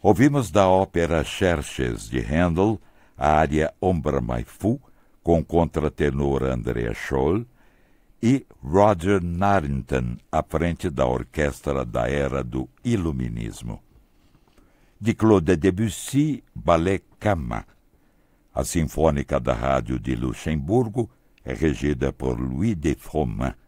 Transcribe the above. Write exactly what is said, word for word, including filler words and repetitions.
Ouvimos da ópera Xerxes de Handel a área Ombra mai fu, com contratenor Andrea Scholl, e Roger Narrington à frente da orquestra da era do Iluminismo. De Claude Debussy, Ballet Cama. A Sinfônica da Rádio de Luxemburgo é regida por Louis de Froment.